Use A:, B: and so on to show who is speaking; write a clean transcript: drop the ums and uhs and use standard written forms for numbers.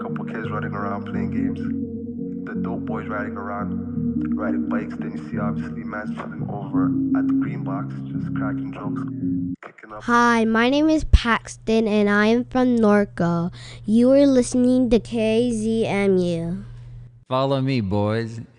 A: couple kids running around playing games. The dope boys riding around, riding bikes. Then you see obviously man's chilling over at the green box, just cracking jokes, kicking up.
B: Hi, my name is Paxton and I am from Norco. You are listening to KZMU.
C: Follow me, boys.